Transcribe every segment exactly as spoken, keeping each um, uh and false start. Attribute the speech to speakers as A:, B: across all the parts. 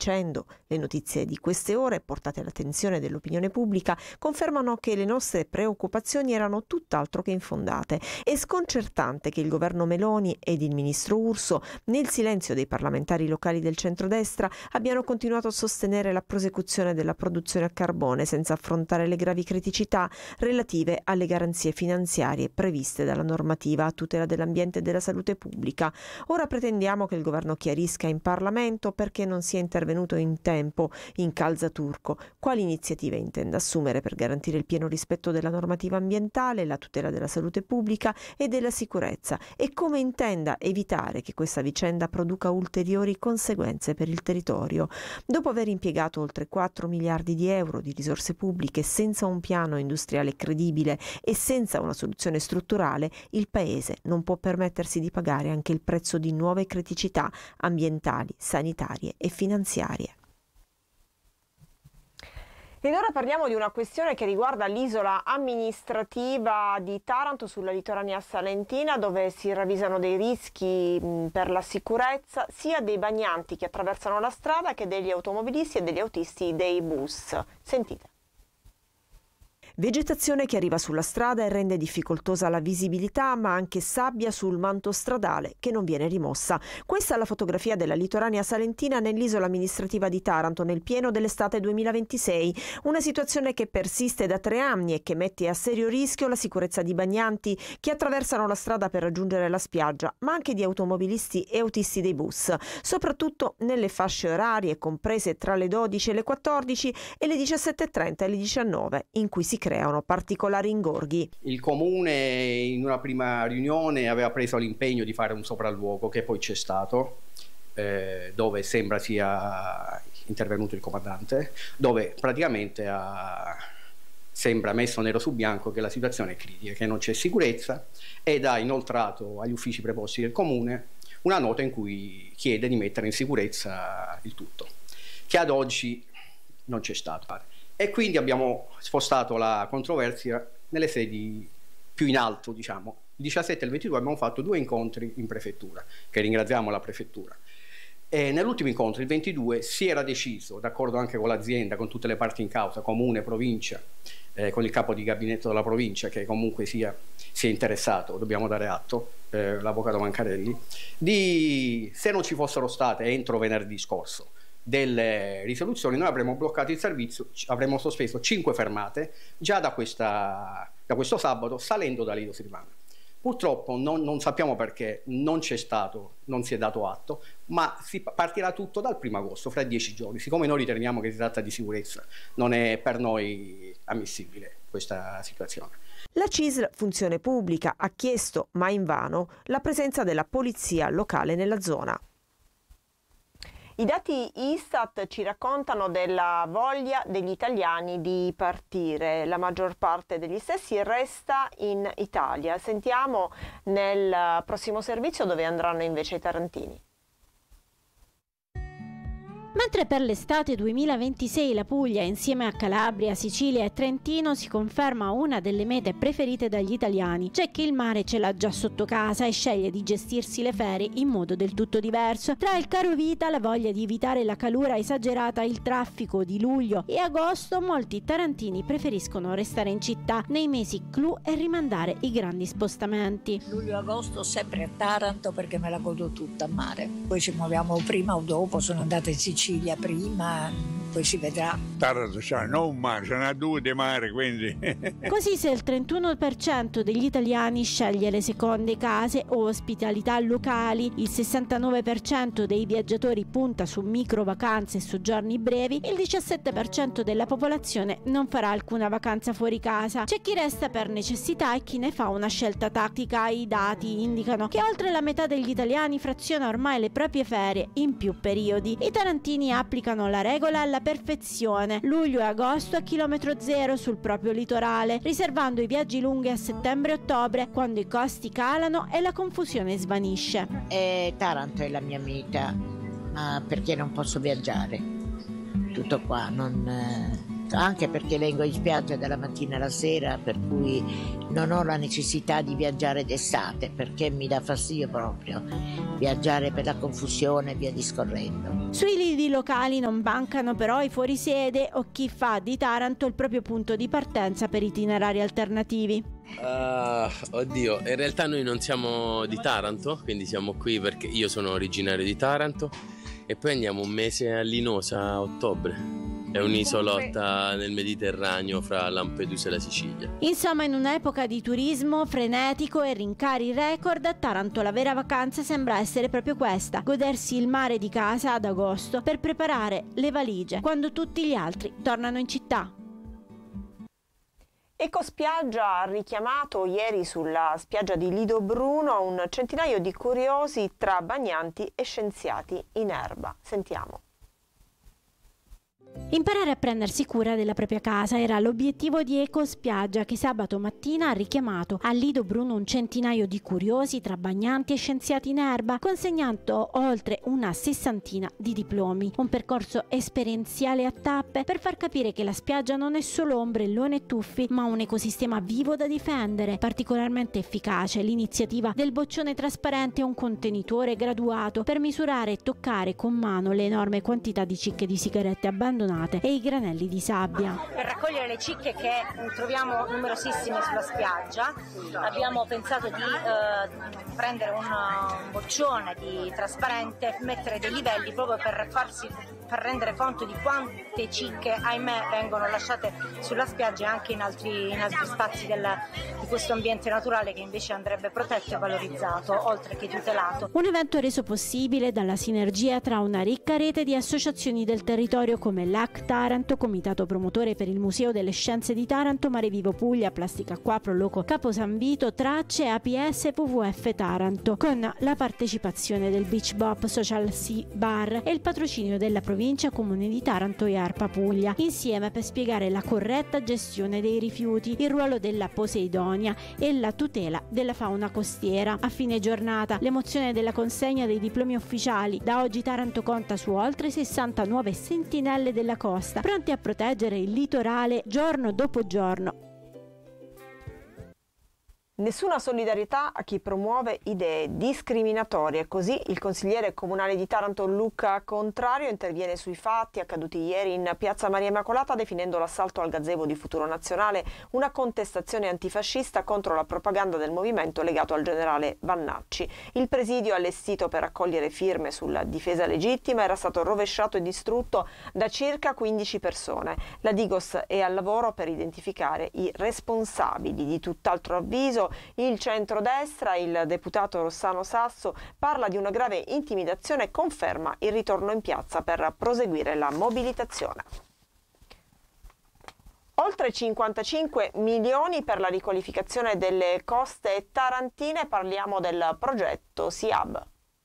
A: dicendo. Le notizie di queste ore, portate all'attenzione dell'opinione pubblica, confermano che le nostre preoccupazioni erano tutt'altro che infondate. È sconcertante che il governo Meloni ed il ministro Urso, nel silenzio dei parlamentari locali del centrodestra, abbiano continuato a sostenere la prosecuzione della produzione a carbone senza affrontare le gravi criticità relative alle garanzie finanziarie previste dalla normativa a tutela dell'ambiente e della salute pubblica. Ora pretendiamo che il governo chiarisca in Parlamento perché non sia intervenuto in tempo in Calzaturco, quali iniziative intenda assumere per garantire il pieno rispetto della normativa ambientale, la tutela della salute pubblica e della sicurezza e come intenda evitare che questa vicenda produca ulteriori conseguenze per il territorio. Dopo aver impiegato oltre quattro miliardi di euro di risorse pubbliche senza un piano industriale credibile e senza una soluzione strutturale, il Paese non può permettersi di pagare anche il prezzo di nuove criticità ambientali, sanitarie e finanziarie.
B: Ed ora parliamo di una questione che riguarda l'isola amministrativa di Taranto sulla litoranea salentina, dove si ravvisano dei rischi mh, per la sicurezza sia dei bagnanti che attraversano la strada che degli automobilisti e degli autisti dei bus. Sentite.
A: Vegetazione che arriva sulla strada e rende difficoltosa la visibilità, ma anche sabbia sul manto stradale che non viene rimossa. Questa è la fotografia della litoranea salentina nell'isola amministrativa di Taranto nel pieno dell'estate duemilaventisei. Una situazione che persiste da tre anni e che mette a serio rischio la sicurezza di bagnanti che attraversano la strada per raggiungere la spiaggia, ma anche di automobilisti e autisti dei bus, soprattutto nelle fasce orarie comprese tra le dodici e le quattordici e le diciassette e trenta e le diciannove, in cui si creano particolari ingorghi.
C: Il comune in una prima riunione aveva preso l'impegno di fare un sopralluogo che poi c'è stato, eh, dove sembra sia intervenuto il comandante, dove praticamente ha, sembra messo nero su bianco che la situazione è critica, che non c'è sicurezza, ed ha inoltrato agli uffici preposti del comune una nota in cui chiede di mettere in sicurezza il tutto, che ad oggi non c'è stato. E quindi abbiamo spostato la controversia nelle sedi più in alto, diciamo. Il diciassette e il ventidue abbiamo fatto due incontri in prefettura, che ringraziamo la prefettura. E nell'ultimo incontro, il ventidue, si era deciso, d'accordo anche con l'azienda, con tutte le parti in causa, comune, provincia, eh, con il capo di gabinetto della provincia, che comunque sia, si è interessato, dobbiamo dare atto, eh, l'avvocato Mancarelli, di se non ci fossero state entro venerdì scorso delle risoluzioni, noi avremmo bloccato il servizio, avremmo sospeso cinque fermate già da, questa, da questo sabato salendo da Lido Silvana. Purtroppo non, non sappiamo perché non c'è stato, non si è dato atto, ma si partirà tutto dal primo agosto, fra dieci giorni. Siccome noi riteniamo che si tratta di sicurezza, non è per noi ammissibile questa situazione.
A: La C I S L, funzione pubblica, ha chiesto, ma invano, la presenza della polizia locale nella zona.
B: I dati Istat ci raccontano della voglia degli italiani di partire. La maggior parte degli stessi resta in Italia. Sentiamo nel prossimo servizio dove andranno invece i tarantini.
D: Mentre per l'estate duemilaventisei la Puglia, insieme a Calabria, Sicilia e Trentino, si conferma una delle mete preferite dagli italiani, c'è chi il mare ce l'ha già sotto casa e sceglie di gestirsi le ferie in modo del tutto diverso. Tra il caro vita, la voglia di evitare la calura esagerata, il traffico di luglio e agosto, molti tarantini preferiscono restare in città nei mesi clou e rimandare i grandi spostamenti.
E: Luglio-agosto sempre a Taranto perché me la godo tutta a mare. Poi ci muoviamo prima o dopo, sono andata in Sicilia prima, poi si vedrà.
F: Taranto c'ha non un mare, ce n'ha due di mare, quindi.
D: Così se il trentuno per cento degli italiani sceglie le seconde case o ospitalità locali, il sessantanove per cento dei viaggiatori punta su micro vacanze e soggiorni brevi, il diciassette per cento della popolazione non farà alcuna vacanza fuori casa. C'è chi resta per necessità e chi ne fa una scelta tattica. I dati indicano che oltre la metà degli italiani fraziona ormai le proprie ferie in più periodi. I tarantini applicano la regola alla perfezione, luglio e agosto a chilometro zero sul proprio litorale, riservando i viaggi lunghi a settembre e ottobre, quando i costi calano e la confusione svanisce.
E: E Taranto è la mia meta, ma perché non posso viaggiare? Tutto qua, non,
G: anche perché vengo in spiaggia dalla mattina alla sera, per cui non ho la necessità di viaggiare d'estate, perché mi dà fastidio proprio viaggiare per la confusione e via discorrendo.
D: Sui lidi locali non mancano però i fuorisede o chi fa di Taranto il proprio punto di partenza per itinerari alternativi.
H: Uh, oddio, in realtà noi non siamo di Taranto, quindi siamo qui perché io sono originario di Taranto e poi andiamo un mese a Linosa a ottobre. È un'isolotta nel Mediterraneo fra Lampedusa e la Sicilia.
D: Insomma, in un'epoca di turismo frenetico e rincari record, a Taranto la vera vacanza sembra essere proprio questa: godersi il mare di casa ad agosto per preparare le valigie quando tutti gli altri tornano in città.
B: Ecospiaggia ha richiamato ieri sulla spiaggia di Lido Bruno un centinaio di curiosi tra bagnanti e scienziati in erba. Sentiamo.
D: Imparare a prendersi cura della propria casa era l'obiettivo di Ecospiaggia, che sabato mattina ha richiamato a Lido Bruno un centinaio di curiosi tra bagnanti e scienziati in erba, consegnando oltre una sessantina di diplomi. Un percorso esperienziale a tappe per far capire che la spiaggia non è solo ombrellone e tuffi, ma un ecosistema vivo da difendere. Particolarmente efficace l'iniziativa del boccione trasparente e un contenitore graduato per misurare e toccare con mano le enormi quantità di cicche di sigarette abbandonate e i granelli di sabbia.
I: Per raccogliere le cicche che troviamo numerosissime sulla spiaggia abbiamo pensato di eh, prendere un, un boccione di trasparente, mettere dei livelli proprio per farsi per rendere conto di quante cicche, ahimè, vengono lasciate sulla spiaggia e anche in altri, in altri spazi del, di questo ambiente naturale che invece andrebbe protetto e valorizzato, oltre che tutelato.
D: Un evento reso possibile dalla sinergia tra una ricca rete di associazioni del territorio come l'A C Taranto, Comitato Promotore per il Museo delle Scienze di Taranto, Mare Vivo Puglia, Plastica Qua, Proloco Capo San Vito, Tracce, A P S e W W F Taranto, con la partecipazione del Beach Bop Social Sea Bar e il patrocinio della provincia, Comune di Taranto e ARPA Puglia, insieme per spiegare la corretta gestione dei rifiuti, il ruolo della Poseidonia e la tutela della fauna costiera. A fine giornata, l'emozione della consegna dei diplomi ufficiali. Da oggi Taranto conta su oltre sessanta nuove sentinelle della costa, pronti a proteggere il litorale giorno dopo giorno.
B: Nessuna solidarietà a chi promuove idee discriminatorie. Così il consigliere comunale di Taranto Luca Contrario interviene sui fatti accaduti ieri in piazza Maria Immacolata, definendo l'assalto al gazebo di Futuro Nazionale una contestazione antifascista contro la propaganda del movimento legato al generale Vannacci. Il presidio allestito per raccogliere firme sulla difesa legittima era stato rovesciato e distrutto da circa quindici persone. La Digos è al lavoro per identificare i responsabili. Di tutt'altro avviso il centrodestra, il deputato Rossano Sasso, parla di una grave intimidazione e conferma il ritorno in piazza per proseguire la mobilitazione. Oltre cinquantacinque milioni per la riqualificazione delle coste tarantine, parliamo del progetto SIAB.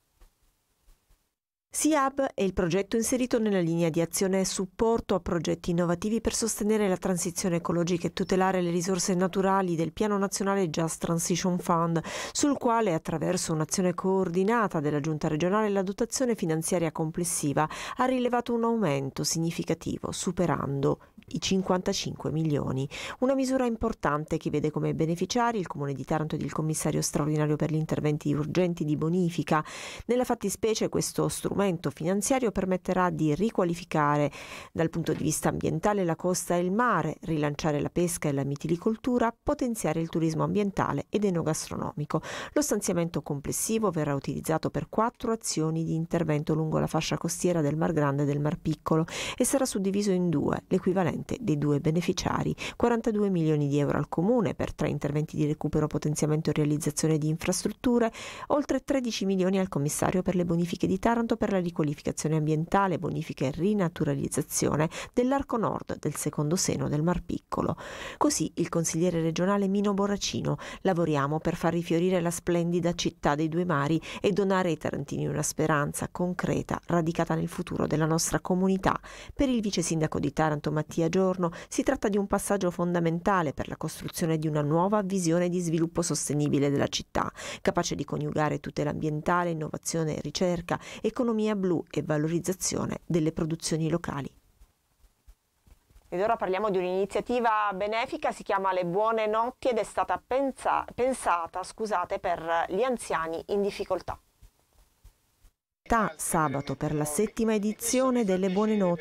A: SIAB è il progetto inserito nella linea di azione e supporto a progetti innovativi per sostenere la transizione ecologica e tutelare le risorse naturali del Piano Nazionale Just Transition Fund, sul quale, attraverso un'azione coordinata della Giunta regionale, la dotazione finanziaria complessiva ha rilevato un aumento significativo, superando i cinquantacinque milioni. Una misura importante che vede come beneficiari il Comune di Taranto ed il Commissario straordinario per gli interventi urgenti di bonifica. Nella fattispecie questo strumento finanziario permetterà di riqualificare dal punto di vista ambientale la costa e il mare, rilanciare la pesca e la mitilicoltura, potenziare il turismo ambientale ed enogastronomico. Lo stanziamento complessivo verrà utilizzato per quattro azioni di intervento lungo la fascia costiera del Mar Grande e del Mar Piccolo e sarà suddiviso in due, l'equivalente dei due beneficiari: quarantadue milioni di euro al Comune per tre interventi di recupero, potenziamento e realizzazione di infrastrutture, oltre tredici milioni al Commissario per le bonifiche di Taranto per la riqualificazione ambientale, bonifica e rinaturalizzazione dell'arco nord del secondo seno del Mar Piccolo. Così il consigliere regionale Mino Borracino: lavoriamo per far rifiorire la splendida città dei due mari e donare ai tarantini una speranza concreta radicata nel futuro della nostra comunità. Per il vice sindaco di Taranto Mattia Giorno si tratta di un passaggio fondamentale per la costruzione di una nuova visione di sviluppo sostenibile della città, capace di coniugare tutela ambientale, innovazione e ricerca, economia blu e valorizzazione delle produzioni locali.
B: Ed ora parliamo di un'iniziativa benefica, si chiama Le Buone Notti ed è stata pensa- pensata scusate, per gli anziani in difficoltà.
A: Sabato per la settima edizione delle Buone Notti